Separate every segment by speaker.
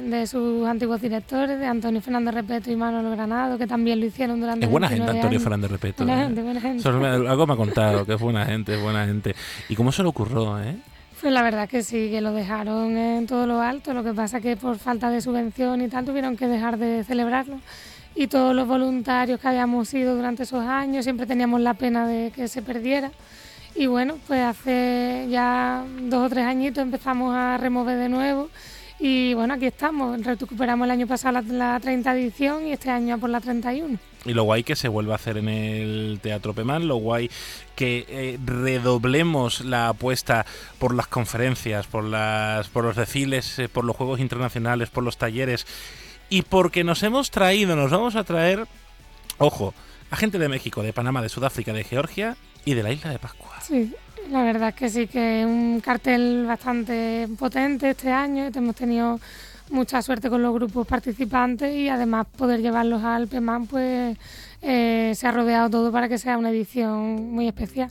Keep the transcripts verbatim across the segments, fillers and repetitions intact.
Speaker 1: de sus antiguos directores, de Antonio Fernández Repeto y Manuel Granado, que también lo hicieron durante
Speaker 2: Es buena gente
Speaker 1: veintinueve
Speaker 2: Antonio
Speaker 1: años.
Speaker 2: Fernández Repeto.
Speaker 1: Buena
Speaker 2: ¿eh?
Speaker 1: gente, buena gente.
Speaker 2: Eso me, algo me ha contado, que es buena gente, es buena gente. ¿Y cómo se le ocurrió, eh?
Speaker 1: Pues la verdad que sí, que lo dejaron en todo lo alto, lo que pasa que por falta de subvención y tal tuvieron que dejar de celebrarlo. Y todos los voluntarios que habíamos ido durante esos años siempre teníamos la pena de que se perdiera. Y bueno, pues hace ya dos o tres añitos empezamos a remover de nuevo y bueno, aquí estamos. Recuperamos el año pasado la, la treinta edición y este año por la treinta y uno.
Speaker 2: Y lo guay que se vuelva a hacer en el Teatro Pemán, lo guay que eh, redoblemos la apuesta por las conferencias, por, las, por los desfiles, eh, por los Juegos Internacionales, por los talleres y porque nos hemos traído, nos vamos a traer, ojo, a gente de México, de Panamá, de Sudáfrica, de Georgia y de la Isla de Pascua.
Speaker 1: Sí, la verdad es que sí, que es un cartel bastante potente este año. Hemos tenido mucha suerte con los grupos participantes y además poder llevarlos al Pemán, pues eh, se ha rodeado todo para que sea una edición muy especial.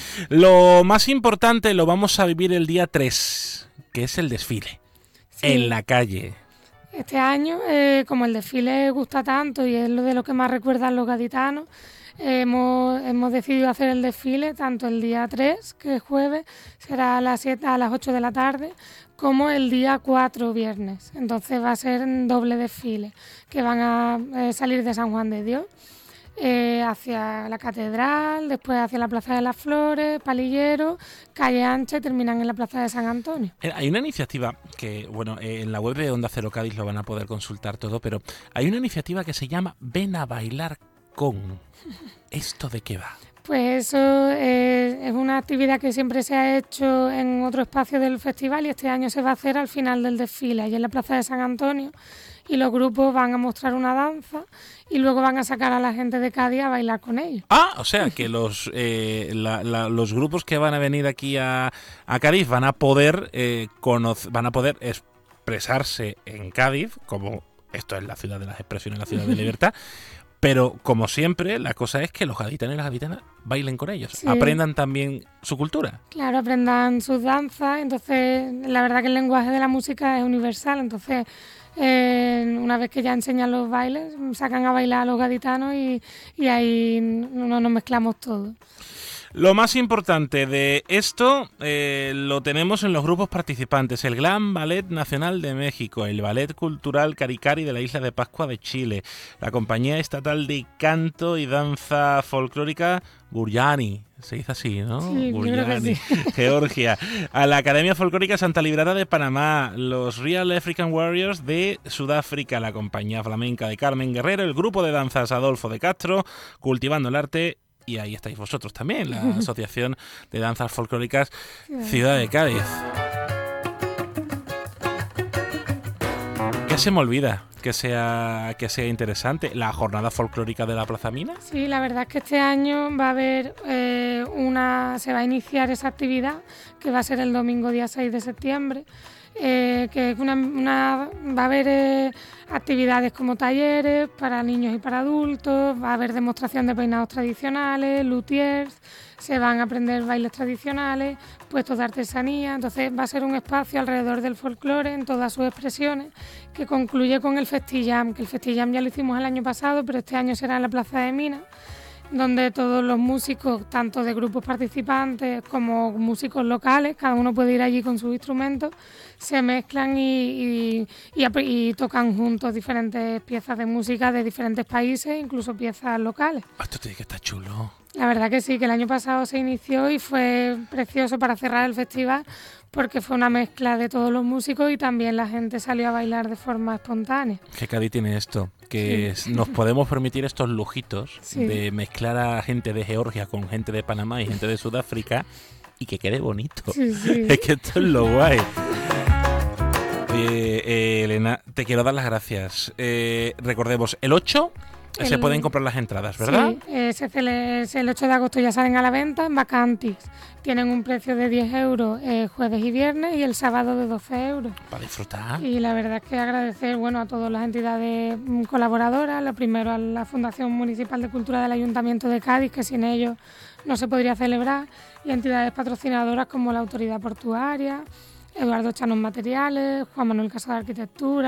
Speaker 2: Lo más importante lo vamos a vivir el día tres, que es el desfile, sí. En la calle.
Speaker 1: Este año, eh, como el desfile gusta tanto y es lo de lo que más recuerdan los gaditanos, eh, hemos, hemos decidido hacer el desfile tanto el día tres, que es jueves, será a las siete, a las ocho de la tarde, como el día cuatro, viernes. Entonces va a ser un doble desfile, que van a eh, salir de San Juan de Dios eh, hacia la catedral, después hacia la Plaza de las Flores, Palillero, Calle Ancha y terminan en la Plaza de San Antonio.
Speaker 2: Hay una iniciativa que, bueno, en la web de Onda Cero Cádiz lo van a poder consultar todo, pero hay una iniciativa que se llama Ven a bailar con. ¿Esto de qué va?
Speaker 1: Pues eso eh, es una actividad que siempre se ha hecho en otro espacio del festival y este año se va a hacer al final del desfile, allí en la Plaza de San Antonio, y los grupos van a mostrar una danza y luego van a sacar a la gente de Cádiz a bailar con ellos.
Speaker 2: Ah, o sea que los eh, la, la, los grupos que van a venir aquí a, a Cádiz van a poder eh, conocer, van a poder expresarse en Cádiz, como esto es la ciudad de las expresiones, la ciudad de libertad. Pero, como siempre, la cosa es que los gaditanos y las gaditanas bailen con ellos, sí. Aprendan también su cultura.
Speaker 1: Claro, aprendan sus danzas. Entonces, la verdad que el lenguaje de la música es universal. Entonces, eh, una vez que ya enseñan los bailes, sacan a bailar a los gaditanos y, y ahí no nos mezclamos todos.
Speaker 2: Lo más importante de esto eh, lo tenemos en los grupos participantes. El Gran Ballet Nacional de México, el Ballet Cultural Caricari de la Isla de Pascua de Chile, la Compañía Estatal de Canto y Danza Folclórica Burjani, se dice así, ¿no?
Speaker 1: Sí,
Speaker 2: Burjani,
Speaker 1: sí.
Speaker 2: Georgia, a la Academia Folclórica Santa Librada de Panamá, los Real African Warriors de Sudáfrica, la Compañía Flamenca de Carmen Guerrero, el Grupo de Danzas Adolfo de Castro, Cultivando el Arte. Y ahí estáis vosotros también, la Asociación de Danzas Folclóricas Ciudad de Cádiz. ¿Qué se me olvida que sea, que sea interesante? ¿La jornada folclórica de la Plaza Mina?
Speaker 1: Sí, la verdad es que este año va a haber eh, una... se va a iniciar esa actividad, que va a ser el domingo día seis de septiembre. Eh, que una, una, va a haber eh, actividades como talleres para niños y para adultos, va a haber demostración de peinados tradicionales, luthiers, se van a aprender bailes tradicionales, puestos de artesanía. Entonces va a ser un espacio alrededor del folclore en todas sus expresiones, que concluye con el Festillam, que el Festillam ya lo hicimos el año pasado, pero este año será en la Plaza de Minas, donde todos los músicos, tanto de grupos participantes como músicos locales, cada uno puede ir allí con sus instrumentos, se mezclan y, y, y, y tocan juntos diferentes piezas de música de diferentes países, incluso piezas locales.
Speaker 2: Esto tiene que estar chulo.
Speaker 1: La verdad que sí, que el año pasado se inició y fue precioso para cerrar el festival, porque fue una mezcla de todos los músicos y también la gente salió a bailar de forma espontánea.
Speaker 2: Que Cádiz tiene esto, que
Speaker 1: sí.
Speaker 2: nos podemos permitir estos lujitos
Speaker 1: sí.
Speaker 2: de mezclar a gente de Georgia con gente de Panamá y gente de Sudáfrica y que quede bonito.
Speaker 1: Sí, sí.
Speaker 2: Es que esto es lo guay. Eh, eh, Elena, te quiero dar las gracias. Eh, recordemos, el ocho el... se pueden comprar las entradas, ¿verdad?
Speaker 1: Sí, eh, se cele... el ocho de agosto ya salen a la venta en Bacantis. Tienen un precio de diez euros eh, jueves y viernes y el sábado de doce euros.
Speaker 2: Para disfrutar.
Speaker 1: Y la verdad es que agradecer bueno, a todas las entidades colaboradoras, lo primero a la Fundación Municipal de Cultura del Ayuntamiento de Cádiz, que sin ellos no se podría celebrar, y entidades patrocinadoras como la Autoridad Portuaria, Eduardo Chanos Materiales, Juan Manuel Casado de Arquitectura,